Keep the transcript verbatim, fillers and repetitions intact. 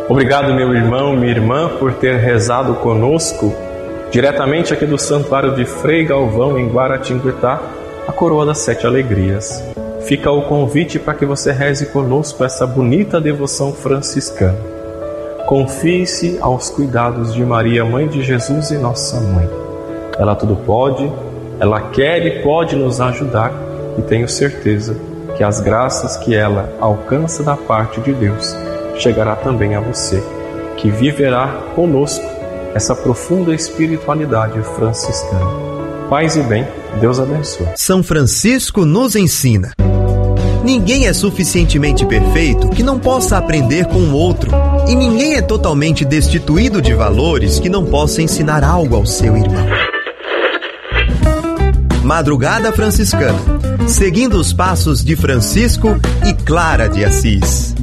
Obrigado, meu irmão, minha irmã, por ter rezado conosco, diretamente aqui do Santuário de Frei Galvão, em Guaratinguetá, a Coroa das Sete Alegrias. Fica o convite para que você reze conosco essa bonita devoção franciscana. Confie-se aos cuidados de Maria, Mãe de Jesus e Nossa Mãe. Ela tudo pode, ela quer e pode nos ajudar, e tenho certeza que as graças que ela alcança da parte de Deus chegará também a você, que viverá conosco essa profunda espiritualidade franciscana. Paz e bem, Deus abençoe. São Francisco nos ensina: ninguém é suficientemente perfeito que não possa aprender com o outro, e ninguém é totalmente destituído de valores que não possa ensinar algo ao seu irmão. Madrugada Franciscana, seguindo os passos de Francisco e Clara de Assis.